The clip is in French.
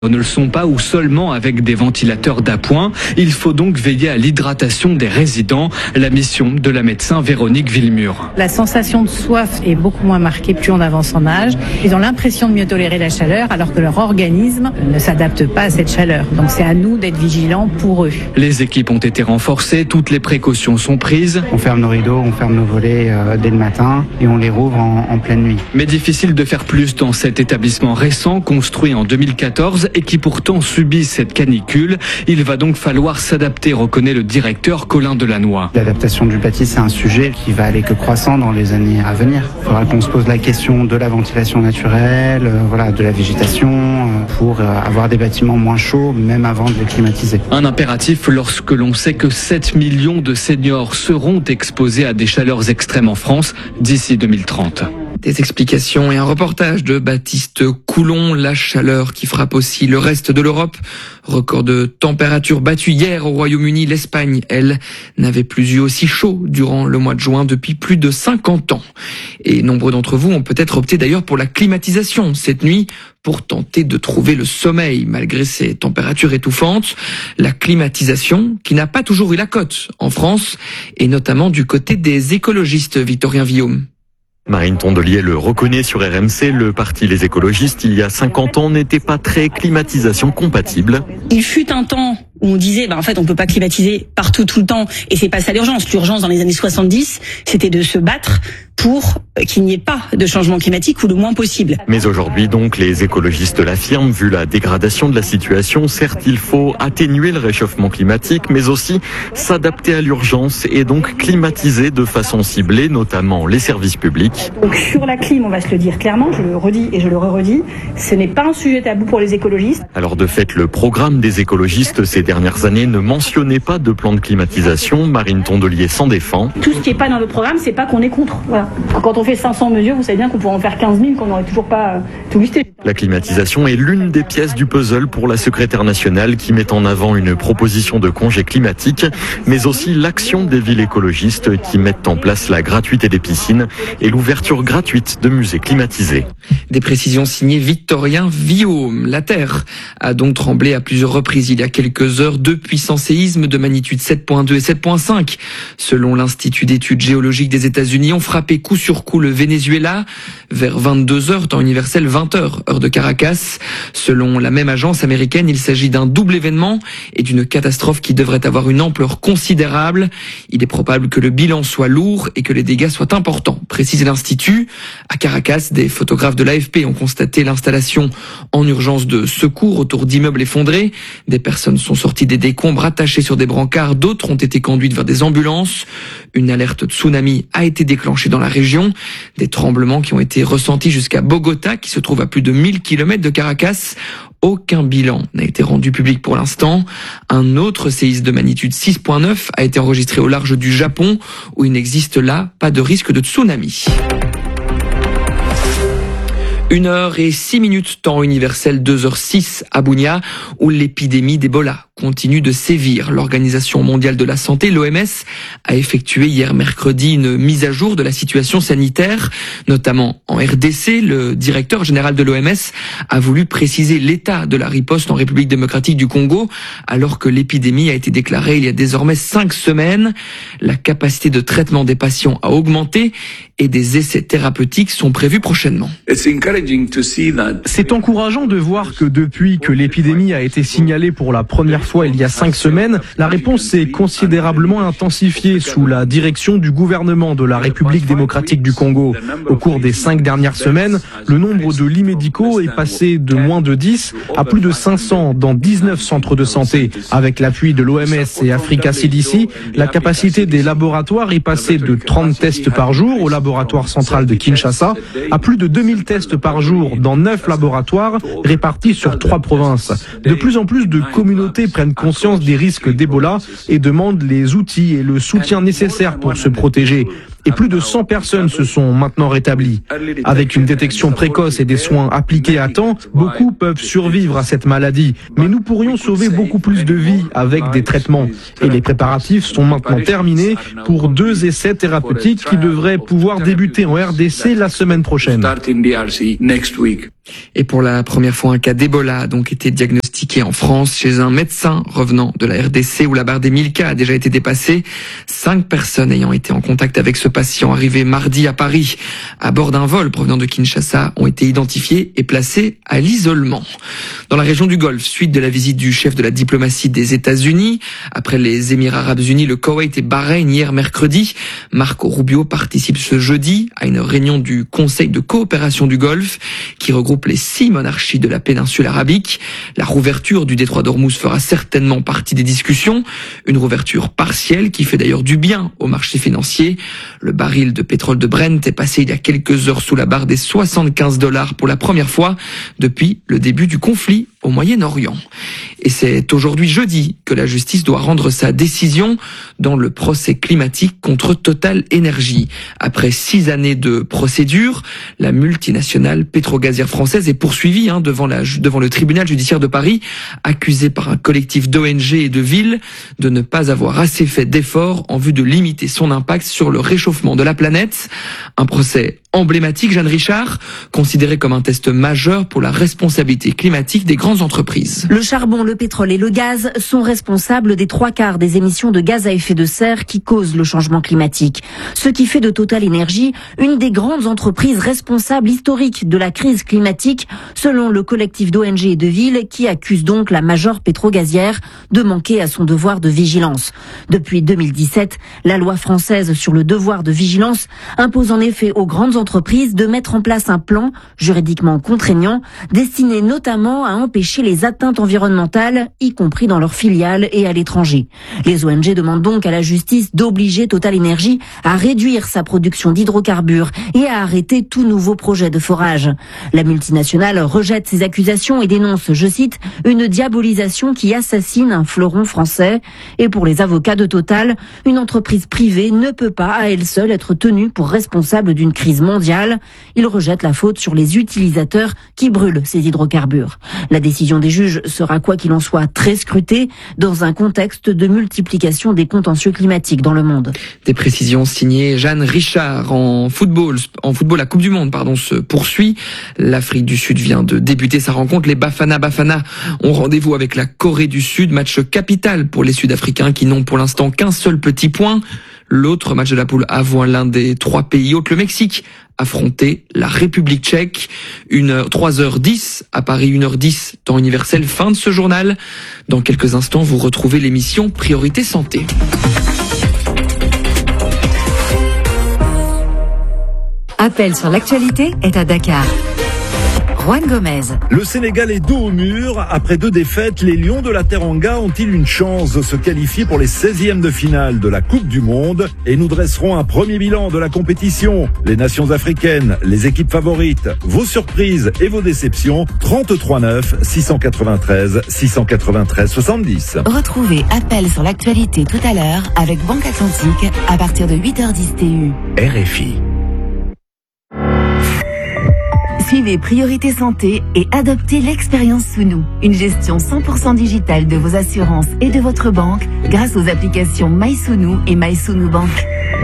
ne le sont pas ou seulement avec des ventilateurs d'appoint. Il faut donc veiller à l'hydratation des résidents. La mission de la médecin Véronique Villemur. La sensation de soif est beaucoup moins marquée plus on avance en âge. Ils ont l'impression de mieux tolérer la chaleur alors que leur organisme ne s'adapte pas à cette chaleur. Donc c'est à nous d'être vigilants pour eux. Les équipes ont été renforcées, toutes les précautions sont prises. On ferme nos rideaux, on ferme nos volets dès le matin et on les rouvre en pleine nuit. Mais difficile de faire plus dans cet établissement récent construit en 2014 et qui pourtant subit cette canicule. Il va donc falloir s'adapter, reconnaît le directeur Colin Delannoy. L'adaptation du bâti, c'est un sujet qui va aller que croissant dans les années à venir. Il faudra qu'on se pose la question de la ventilation naturelle, de la végétation, pour avoir des bâtiments moins chauds, même avant de les climatiser. Un impératif lorsque l'on sait que 7 millions de seniors seront exposés à des chaleurs extrêmes en France d'ici 2030. Des explications et un reportage de Baptiste Coulon. La chaleur qui frappe aussi le reste de l'Europe. Record de température battu hier au Royaume-Uni. L'Espagne, elle, n'avait plus eu aussi chaud durant le mois de juin depuis plus de 50 ans. Et nombreux d'entre vous ont peut-être opté d'ailleurs pour la climatisation cette nuit pour tenter de trouver le sommeil malgré ces températures étouffantes. La climatisation qui n'a pas toujours eu la cote en France et notamment du côté des écologistes, Victorien Villaume. Marine Tondelier le reconnaît sur RMC, le parti Les Écologistes, il y a 50 ans, n'était pas très climatisation compatible. Il fut un temps où on disait, en fait, on peut pas climatiser partout, tout le temps, et c'est pas ça l'urgence. L'urgence, dans les années 70, c'était de se battre pour qu'il n'y ait pas de changement climatique ou le moins possible. Mais aujourd'hui, donc, les écologistes l'affirment, vu la dégradation de la situation, certes, il faut atténuer le réchauffement climatique, mais aussi s'adapter à l'urgence et donc climatiser de façon ciblée, notamment les services publics. Donc, sur la clim, on va se le dire clairement, je le redis et je le redis, ce n'est pas un sujet tabou pour les écologistes. Alors, de fait, le programme des écologistes ces dernières années ne mentionnait pas de plan de climatisation. Marine Tondelier s'en défend. Tout ce qui n'est pas dans le programme, c'est pas qu'on est contre. Voilà. Quand on fait 500 mesures, vous savez bien qu'on pourrait en faire 15 000, qu'on n'aurait toujours pas tout listé. La climatisation est l'une des pièces du puzzle pour la secrétaire nationale qui met en avant une proposition de congé climatique, mais aussi l'action des villes écologistes qui mettent en place la gratuité des piscines et l'ouverture gratuite de musées climatisés. Des précisions signées Victorien Villaume. La Terre a donc tremblé à plusieurs reprises il y a quelques heures. 2 puissants séismes de magnitude 7.2 et 7.5, selon l'Institut d'études géologiques des États-Unis, ont frappé coup sur coup le Venezuela vers 22h, temps universel 20h, heure de Caracas. Selon la même agence américaine, il s'agit d'un double événement et d'une catastrophe qui devrait avoir une ampleur considérable. Il est probable que le bilan soit lourd et que les dégâts soient importants, précise l'Institut. À Caracas, des photographes de l'AFP ont constaté l'installation en urgence de secours autour d'immeubles effondrés. Des personnes sont sorties des décombres attachées sur des brancards, d'autres ont été conduites vers des ambulances. Une alerte tsunami a été déclenchée dans la région. Des tremblements qui ont été ressentis jusqu'à Bogota, qui se trouve à plus de 1000 km de Caracas. Aucun bilan n'a été rendu public pour l'instant. Un autre séisme de magnitude 6.9 a été enregistré au large du Japon, où il n'existe là pas de risque de tsunami. 1h06, temps universel 2h06 à Bunia, où l'épidémie d'Ebola continue de sévir. L'Organisation mondiale de la santé, l'OMS, a effectué hier mercredi une mise à jour de la situation sanitaire, notamment en RDC. Le directeur général de l'OMS a voulu préciser l'état de la riposte en République démocratique du Congo, alors que l'épidémie a été déclarée il y a désormais 5 semaines. La capacité de traitement des patients a augmenté et des essais thérapeutiques sont prévus prochainement. C'est encourageant de voir que depuis que l'épidémie a été signalée pour la première fois il y a 5 semaines, la réponse s'est considérablement intensifiée sous la direction du gouvernement de la République démocratique du Congo. Au cours des 5 dernières semaines, le nombre de lits médicaux est passé de moins de 10 à plus de 500 dans 19 centres de santé. Avec l'appui de l'OMS et Africa CDC, la capacité des laboratoires est passée de 30 tests par jour au laboratoire central de Kinshasa à plus de 2000 tests par jour dans 9 laboratoires répartis sur 3 provinces. De plus en plus de communautés prennent conscience des risques d'Ebola et demandent les outils et le soutien nécessaires pour se protéger. Et plus de 100 personnes se sont maintenant rétablies. Avec une détection précoce et des soins appliqués à temps, beaucoup peuvent survivre à cette maladie. Mais nous pourrions sauver beaucoup plus de vies avec des traitements. Et les préparatifs sont maintenant terminés pour 2 essais thérapeutiques qui devraient pouvoir débuter en RDC la semaine prochaine. Et pour la première fois, un cas d'Ebola a donc été diagnostiqué en France chez un médecin revenant de la RDC où la barre des 1000 cas a déjà été dépassée. 5 personnes ayant été en contact avec ce patient arrivé mardi à Paris à bord d'un vol provenant de Kinshasa ont été identifiés et placés à l'isolement. Dans la région du Golfe, suite de la visite du chef de la diplomatie des États-Unis, après les Émirats arabes unis, le Koweït et Bahreïn hier mercredi, Marco Rubio participe ce jeudi à une réunion du Conseil de coopération du Golfe qui regroupe les 6 monarchies de la péninsule arabique. La rouverture du détroit d'Ormuz fera certainement partie des discussions. Une rouverture partielle qui fait d'ailleurs du bien au marché financier. Le baril de pétrole de Brent est passé il y a quelques heures sous la barre des $75 pour la première fois depuis le début du conflit au Moyen-Orient. Et c'est aujourd'hui jeudi que la justice doit rendre sa décision dans le procès climatique contre Total Energy. Après 6 années de procédure, la multinationale pétrogazière française est poursuivie devant le tribunal judiciaire de Paris, accusée par un collectif d'ONG et de villes de ne pas avoir assez fait d'efforts en vue de limiter son impact sur le réchauffement de la planète. Un procès emblématique, Jeanne Richard, considéré comme un test majeur pour la responsabilité climatique des grandes entreprises. Le charbon, le pétrole et le gaz sont responsables des 3/4 des émissions de gaz à effet de serre qui causent le changement climatique. Ce qui fait de Total Energy une des grandes entreprises responsables historiques de la crise climatique, selon le collectif d'ONG et de villes qui accuse donc la major pétrogazière de manquer à son devoir de vigilance. Depuis 2017, la loi française sur le devoir de vigilance impose en effet aux grandes entreprises de mettre en place un plan juridiquement contraignant destiné notamment à empêcher les atteintes environnementales, y compris dans leurs filiales et à l'étranger. Les ONG demandent donc à la justice d'obliger Total Energy à réduire sa production d'hydrocarbures et à arrêter tout nouveau projet de forage. La multinationale rejette ces accusations et dénonce, je cite, une diabolisation qui assassine un fleuron français. Et pour les avocats de Total, une entreprise privée ne peut pas à elle seule être tenue pour responsable d'une crise mondiale. Ils rejettent la faute sur les utilisateurs qui brûlent ces hydrocarbures. La décision des juges sera quoi qu'il en soit très scrutée dans un contexte de multiplication des contentieux climatiques dans le monde. Des précisions signées Jeanne Richard. En football, la Coupe du Monde, se poursuit. L'Afrique du Sud vient de débuter sa rencontre. Les Bafana ont rendez-vous avec la Corée du Sud. Match capital pour les Sud-Africains qui n'ont pour l'instant qu'un seul petit point. L'autre match de la poule A voit l'un des 3 pays hôtes, le Mexique, affronter la République tchèque. 3h10 à Paris, 1h10 temps universel. Fin de ce journal. Dans quelques instants, vous retrouvez l'émission Priorité Santé. Appel sur l'actualité est à Dakar. Juan Gomez. Le Sénégal est dos au mur. Après 2 défaites, les Lions de la Teranga ont-ils une chance de se qualifier pour les 16e de finale de la Coupe du Monde? Et nous dresserons un premier bilan de la compétition. Les nations africaines, les équipes favorites, vos surprises et vos déceptions. 33 9 693 693 70. Retrouvez Appel sur l'actualité tout à l'heure avec Banque Atlantique à partir de 8h10 TU. RFI. Suivez Priorité Santé et adoptez l'expérience Sounou, une gestion 100% digitale de vos assurances et de votre banque grâce aux applications MySounou et MySounou Bank.